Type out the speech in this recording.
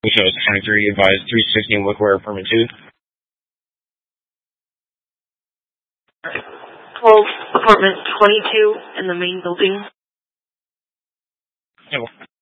Shows 23, advised 360 Wickware, apartment 2. 12, apartment 22 in the main building. Yeah.